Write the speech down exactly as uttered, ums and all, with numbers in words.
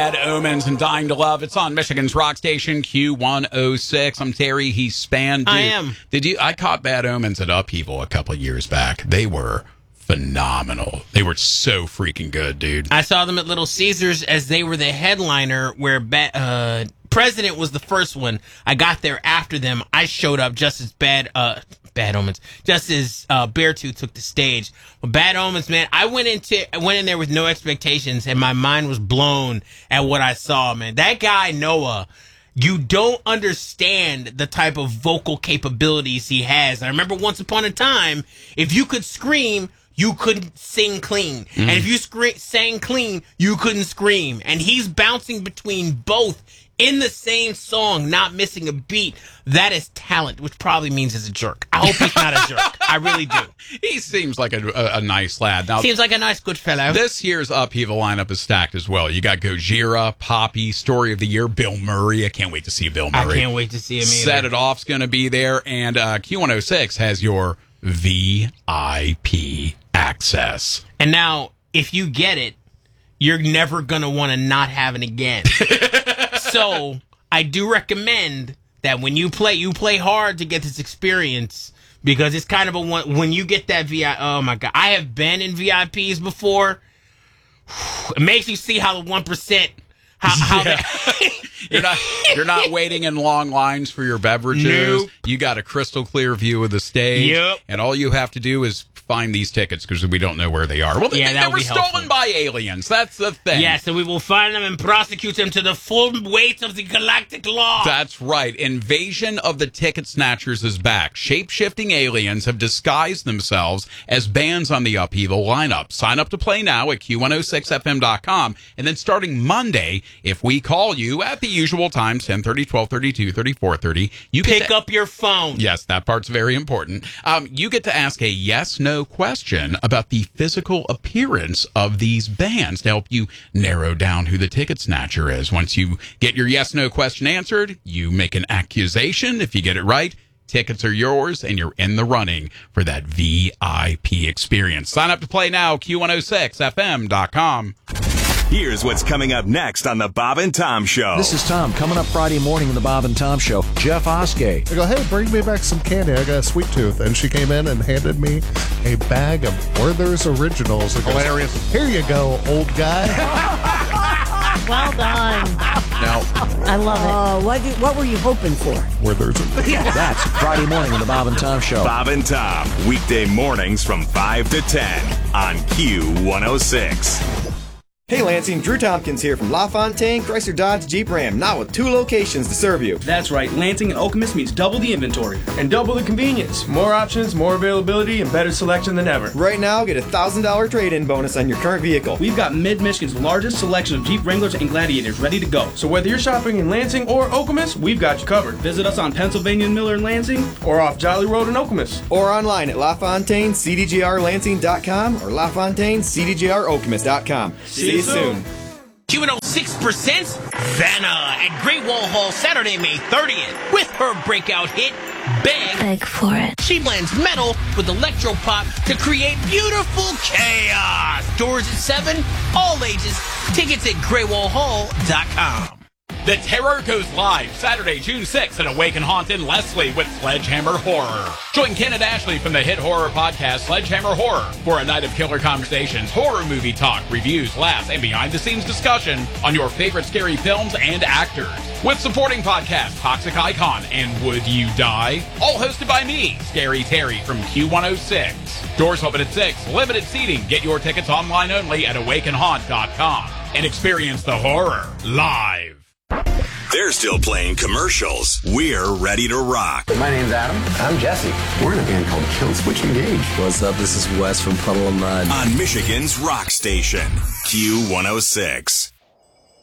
Bad Omens and Dying to Love. It's on Michigan's rock station, Q one oh six. I'm Terry. He's Span. Dude, I am. Did you? I caught Bad Omens at Upheaval a couple of years back. They were phenomenal. They were so freaking good, dude. I saw them at Little Caesars as they were the headliner, where ba- uh, President was the first one. I got there after them. I showed up just as Bad uh, Bad Omens, just as uh, Beartooth took the stage. But Bad Omens, man, I went into I went in there with no expectations, and my mind was blown at what I saw, man. That guy Noah. You don't understand the type of vocal capabilities he has. I remember once upon a time, if you could scream, you couldn't sing clean. Mm. And if you scre- sang clean, you couldn't scream. And he's bouncing between both in the same song, not missing a beat. That is talent, which probably means he's a jerk. I hope he's not a jerk. I really do. He seems like a, a, a nice lad. Now, seems like a nice, good fellow. This year's Upheaval lineup is stacked as well. You got Gojira, Poppy, Story of the Year, Bill Murray. I can't wait to see Bill Murray. I can't wait to see him either. Set It Off's going to be there. And uh, Q one oh six has your V I P access. And now, if you get it, you're never going to want to not have it again. So, I do recommend that when you play, you play hard to get this experience, because it's kind of a one, when you get that V I P, oh my God. I have been in V I Ps before. It makes you see how the one percent, how, how yeah. they, You're not you're not waiting in long lines for your beverages. Nope. You got a crystal clear view of the stage. Yep. And all you have to do is find these tickets, because we don't know where they are. Well, they, yeah, they were stolen helpful. by aliens. That's the thing. Yeah, so we will find them and prosecute them to the full weight of the galactic law. That's right. Invasion of the Ticket Snatchers is back. Shape-shifting aliens have disguised themselves as bands on the Upheaval lineup. Sign up to play now at Q one oh six F M dot com. And then starting Monday, if we call you at the usual times, ten thirty, twelve thirty, two thirty, four thirty, you pick get to, up your phone. Yes, that part's very important. Um, you get to ask a yes-no question about the physical appearance of these bands to help you narrow down who the ticket snatcher is. Once you get your yes-no question answered, you make an accusation. If you get it right, tickets are yours, and you're in the running for that V I P experience. Sign up to play now, Q one oh six F M dot com. Here's what's coming up next on the Bob and Tom Show. This is Tom. Coming up Friday morning in the Bob and Tom Show, Jeff Oskey. I go, hey, bring me back some candy. I got a sweet tooth. And she came in and handed me a bag of Werther's Originals. Goes, hilarious. Here you go, old guy. Well done. Now, I love it. Uh, what, did, what were you hoping for? Werther's. That's Friday morning in the Bob and Tom Show. Bob and Tom, weekday mornings from five to ten on Q one oh six. Hey Lansing, Drew Tompkins here from LaFontaine Chrysler Dodge Jeep Ram, now with two locations to serve you. That's right, Lansing and Okemos means double the inventory. And double the convenience. More options, more availability, and better selection than ever. Right now, get a one thousand dollars trade-in bonus on your current vehicle. We've got Mid-Michigan's largest selection of Jeep Wranglers and Gladiators ready to go. So whether you're shopping in Lansing or Okemos, we've got you covered. Visit us on Pennsylvania and Miller in Lansing, or off Jolly Road in Okemos. Or online at LaFontaine C D G R Lansing dot com or LaFontaine C D G R Okemos dot com. See, See you soon. soon. Q one oh six presents Vanna at Great Wall Hall Saturday, May thirtieth with her breakout hit, Beg. Beg for it. She blends metal with electro-pop to create beautiful chaos. Doors at seven, all ages. Tickets at great wall hall dot com. The Terror goes live Saturday, June sixth at Awaken Haunt in Leslie with Sledgehammer Horror. Join Ken and Ashley from the hit horror podcast Sledgehammer Horror for a night of killer conversations, horror movie talk, reviews, laughs, and behind-the-scenes discussion on your favorite scary films and actors. With supporting podcasts Toxic Icon and Would You Die? All hosted by me, Scary Terry from Q one oh six. Doors open at six, limited seating. Get your tickets online only at awaken haunt dot com and experience the horror live. They're still playing commercials. We're ready to rock. My name's Adam. I'm Jesse. We're in a band called Kill Switch Engage. What's up? This is Wes from Puddle of Mud. On Michigan's rock station, Q one oh six.